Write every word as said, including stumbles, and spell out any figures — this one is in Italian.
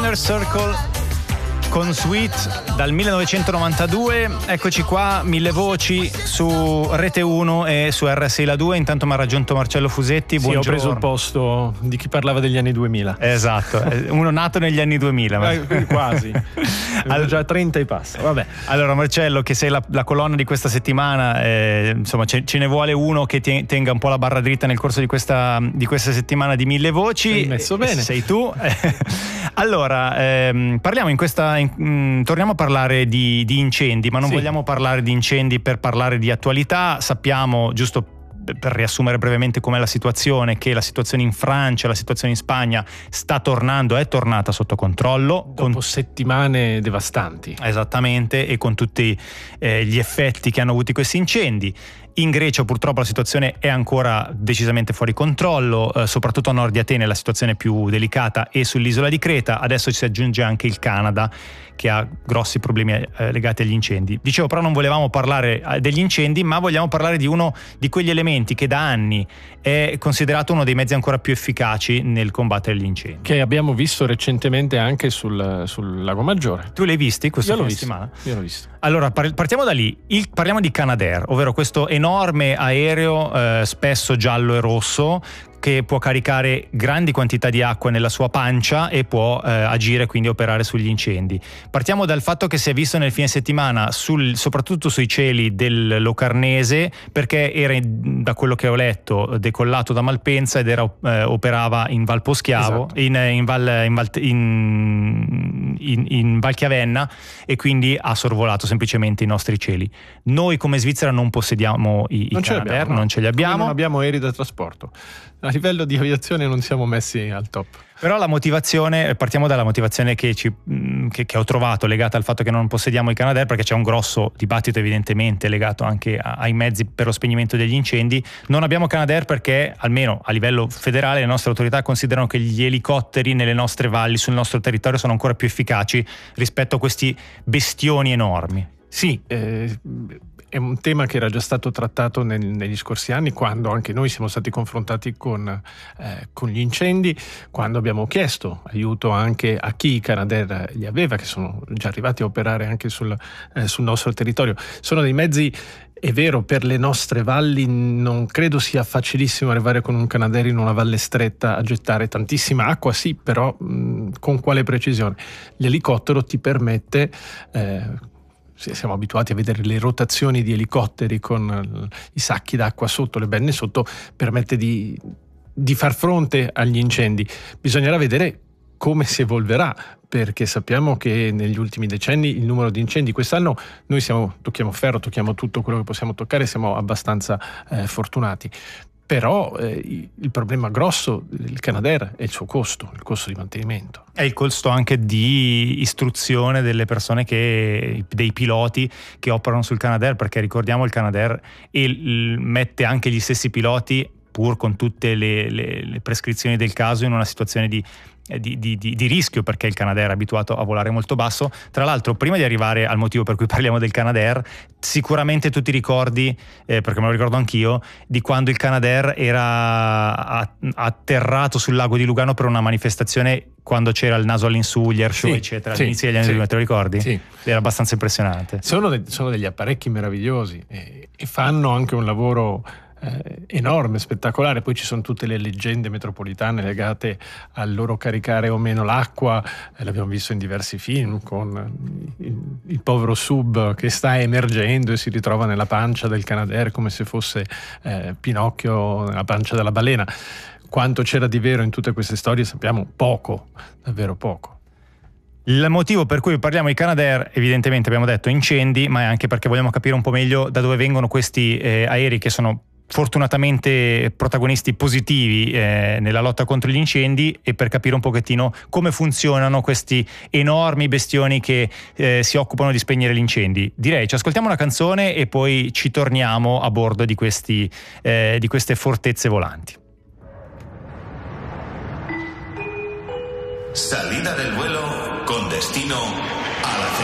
Inner Circle con Sweet dal millenovecentonovantadue. Eccoci qua, mille voci su Rete uno e su R S I La due. Intanto mi ha raggiunto Marcello Fusetti. Sì, buongiorno. ho preso il posto di chi parlava degli anni duemila. Esatto, uno nato negli anni duemila. Ma... Eh, quasi. Avevo già trenta e passa. Vabbè. Allora Marcello, che sei la, la colonna di questa settimana, eh, insomma ce, ce ne vuole uno che tenga un po' la barra dritta nel corso di questa, di questa settimana di mille voci. Sei messo bene. Sei tu. Allora, ehm, parliamo in questa in, mh, torniamo a parlare di, di incendi, ma non sì. vogliamo parlare di incendi per parlare di attualità. Sappiamo, giusto per riassumere brevemente com'è la situazione, che la situazione in Francia, la situazione in Spagna sta tornando, è tornata sotto controllo. Dopo con... settimane devastanti. Esattamente, e con tutti eh, gli effetti che hanno avuto questi incendi. In Grecia purtroppo la situazione è ancora decisamente fuori controllo, eh, soprattutto a nord di Atene la situazione è più delicata, e sull'isola di Creta. Adesso ci si aggiunge anche il Canada, che ha grossi problemi eh, legati agli incendi. Dicevo, però non volevamo parlare eh, degli incendi, ma vogliamo parlare di uno di quegli elementi che da anni è considerato uno dei mezzi ancora più efficaci nel combattere gli incendi. Che abbiamo visto recentemente anche sul, sul Lago Maggiore. Tu l'hai visti questo fine settimana? Io l'ho visto. Allora, partiamo da lì. Il, parliamo di Canadair, ovvero questo enorme aereo, eh, spesso giallo e rosso, che può caricare grandi quantità di acqua nella sua pancia e può eh, agire, quindi operare sugli incendi. Partiamo dal fatto che si è visto nel fine settimana sul, soprattutto sui cieli del Locarnese, perché era, da quello che ho letto, decollato da Malpensa ed era, eh, operava in Val Poschiavo, esatto. in, in, Val, in, Val, in, in, in Val Chiavenna, e quindi ha sorvolato semplicemente i nostri cieli. Noi come Svizzera non possediamo i, non i Canadair, abbiamo, no. non ce li abbiamo. Come non abbiamo aerei da trasporto. A livello di aviazione non siamo messi al top. Però la motivazione, partiamo dalla motivazione che, ci, che, che ho trovato legata al fatto che non possediamo i Canadair, perché c'è un grosso dibattito evidentemente legato anche a, ai mezzi per lo spegnimento degli incendi. Non abbiamo Canadair perché, almeno a livello federale, le nostre autorità considerano che gli elicotteri nelle nostre valli, sul nostro territorio, sono ancora più efficaci rispetto a questi bestioni enormi. Sì, eh, è un tema che era già stato trattato nel, negli scorsi anni, quando anche noi siamo stati confrontati con, eh, con gli incendi, quando abbiamo chiesto aiuto anche a chi i Canadair li aveva, che sono già arrivati a operare anche sul, eh, sul nostro territorio. Sono dei mezzi, è vero, per le nostre valli non credo sia facilissimo arrivare con un Canadair in una valle stretta a gettare tantissima acqua, sì, però mh, con quale precisione? L'elicottero ti permette... Eh, siamo abituati a vedere le rotazioni di elicotteri con i sacchi d'acqua sotto, le benne sotto, permette di, di far fronte agli incendi. Bisognerà vedere come si evolverà, perché sappiamo che negli ultimi decenni il numero di incendi, quest'anno noi siamo, tocchiamo ferro, tocchiamo tutto quello che possiamo toccare, siamo abbastanza eh, fortunati. Però eh, il problema grosso del Canadair è il suo costo, il costo di mantenimento. È il costo anche di istruzione delle persone, che, dei piloti che operano sul Canadair, perché ricordiamo il Canadair e mette anche gli stessi piloti, pur con tutte le, le, le prescrizioni del caso, in una situazione di Di, di, di rischio, perché il Canadair è abituato a volare molto basso. Tra l'altro, prima di arrivare al motivo per cui parliamo del Canadair, sicuramente tu ti ricordi, eh, perché me lo ricordo anch'io, di quando il Canadair era atterrato sul lago di Lugano per una manifestazione, quando c'era il naso all'insù, gli air show, sì, eccetera, sì, all'inizio degli anni sì, duemila, te lo ricordi? Sì. Era abbastanza impressionante. Sono, de- sono degli apparecchi meravigliosi e, e fanno anche un lavoro Eh, enorme, spettacolare. Poi ci sono tutte le leggende metropolitane legate al loro caricare o meno l'acqua, eh, l'abbiamo visto in diversi film, con il, il povero sub che sta emergendo e si ritrova nella pancia del Canadair come se fosse eh, Pinocchio nella pancia della balena. Quanto c'era di vero in tutte queste storie sappiamo poco, davvero poco. Il motivo per cui parliamo di Canadair, evidentemente abbiamo detto incendi, ma è anche perché vogliamo capire un po' meglio da dove vengono questi eh, aerei, che sono fortunatamente protagonisti positivi eh, nella lotta contro gli incendi, e per capire un pochettino come funzionano questi enormi bestioni che eh, si occupano di spegnere gli incendi. Direi ci ascoltiamo una canzone e poi ci torniamo a bordo di, questi, eh, di queste fortezze volanti. Salida del vuelo con destino a la